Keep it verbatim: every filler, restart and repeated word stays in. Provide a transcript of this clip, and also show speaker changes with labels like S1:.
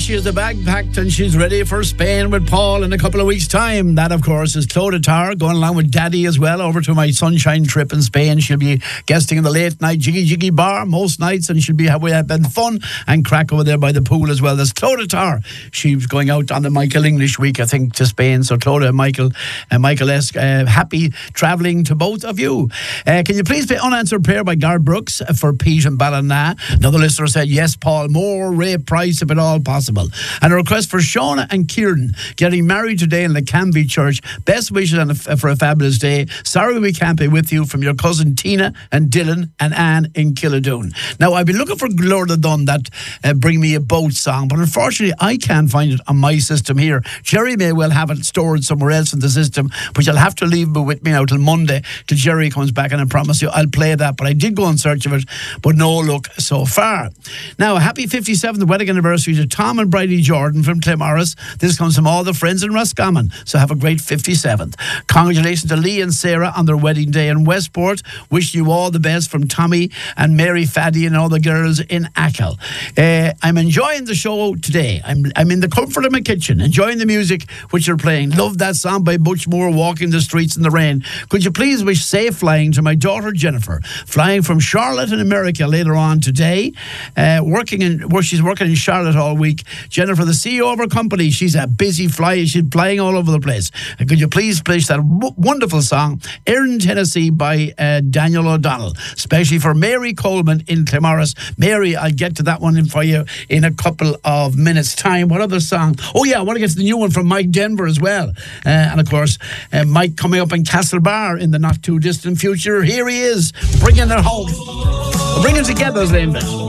S1: she has the bag packed and she's ready for Spain with Paul in a couple of weeks' time. That, of course, is Clodagh Tarr going along with Daddy as well over to my sunshine trip in Spain. She'll be guesting in the late night Jiggy Jiggy Bar most nights, and she'll be having fun and crack over there by the pool as well. There's Clodagh Tarr. She's going out on the Michael English week, I think, to Spain. So Clodagh and Michael, uh, Michael S. Uh, happy travelling to both of you. Uh, can you please play Unanswered Prayer by Gar Brooks for Pete and Ballina? Another listener said, yes, Paul, more Ray Price if at all possible. And a request for Shauna and Kieran getting married today in the Canby Church. Best wishes on a, for a fabulous day. Sorry we can't be with you, from your cousin Tina and Dylan and Anne in Killadoon. Now, I've been looking for Glorda Dunn, that uh, Bring Me a Boat song, but unfortunately I can't find it on my system here. Jerry may well have it stored somewhere else in the system, but you'll have to leave it with me now till Monday till Jerry comes back, and I promise you I'll play that. But I did go in search of it, but no luck so far. Now, happy fifty-seventh wedding anniversary to Tom and Bridie Jordan from Claremorris. This comes from all the friends in Roscommon, so have a great fifty-seventh. Congratulations to Lee and Sarah on their wedding day in Westport. Wish you all the best from Tommy and Mary Faddy and all the girls in Achill. Uh, I'm enjoying the show today. I'm I'm in the comfort of my kitchen, enjoying the music which you're playing. Love that song by Butch Moore, Walking the Streets in the Rain. Could you please wish safe flying to my daughter Jennifer, flying from Charlotte in America later on today, uh, working in where she's working in Charlotte all week. Jennifer, the C E O of her company, she's a busy flyer. She's flying all over the place. And could you please play that w- wonderful song, Erin, Tennessee, by uh, Daniel O'Donnell, especially for Mary Coleman in Claremorris. Mary, I'll get to that one in for you in a couple of minutes' time. What other song? Oh yeah, I want to get to the new one from Mike Denver as well. Uh, and of course, uh, Mike coming up in Castlebar in the not too distant future. Here he is, bringing it home. Bringing it together, as they invent.